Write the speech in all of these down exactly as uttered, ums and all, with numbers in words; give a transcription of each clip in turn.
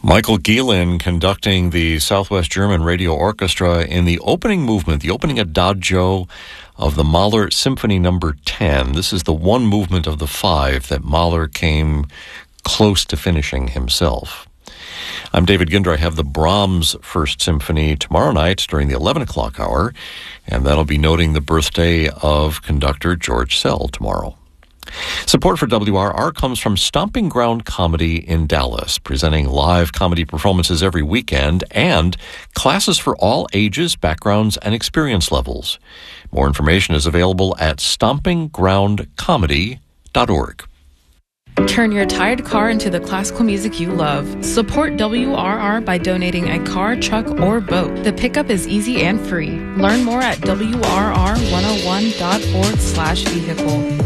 Michael Gielen conducting the Southwest German Radio Orchestra in the opening movement, the opening adagio of the Mahler Symphony Number ten. This is the one movement of the five that Mahler came close to finishing himself. I'm David Ginder. I have the Brahms First Symphony tomorrow night during the eleven o'clock hour, and that'll be noting the birthday of conductor George Szell tomorrow. Support for W R R comes from Stomping Ground Comedy in Dallas, presenting live comedy performances every weekend and classes for all ages, backgrounds, and experience levels. More information is available at stomping ground comedy dot org. Turn your tired car into the classical music you love. Support W R R by donating a car, truck, or boat. The pickup is easy and free. Learn more at W R R one oh one dot org slash vehicle.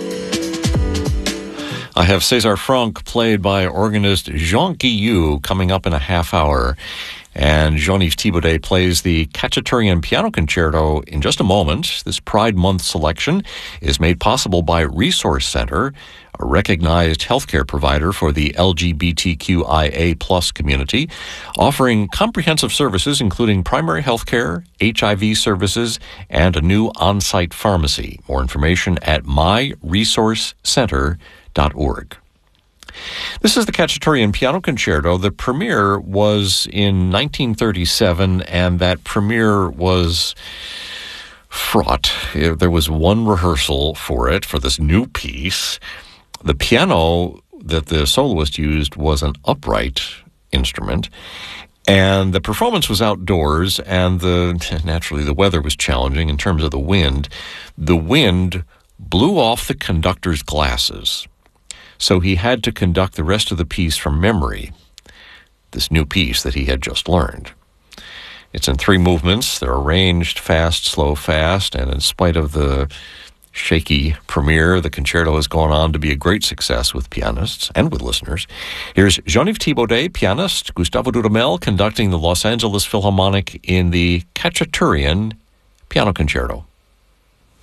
I have César Franck, played by organist Jean Guillou, coming up in a half hour. And Jean-Yves Thibaudet plays the Khachaturian Piano Concerto in just a moment. This Pride Month selection is made possible by Resource Center, a recognized healthcare provider for the L G B T Q I A plus community, offering comprehensive services including primary health care, H I V services, and a new on-site pharmacy. More information at my resource center dot org. This is the Khachaturian Piano Concerto. The premiere was in nineteen thirty-seven, and that premiere was fraught. There was one rehearsal for it, for this new piece. The piano that the soloist used was an upright instrument, and the performance was outdoors, and the naturally the weather was challenging in terms of the wind. The wind blew off the conductor's glasses, so he had to conduct the rest of the piece from memory, this new piece that he had just learned. It's in three movements. They're arranged fast, slow, fast, and in spite of the shaky premiere, the concerto has gone on to be a great success with pianists and with listeners. Here's Jean-Yves Thibaudet, pianist, Gustavo Dudamel conducting the Los Angeles Philharmonic in the Khachaturian Piano Concerto.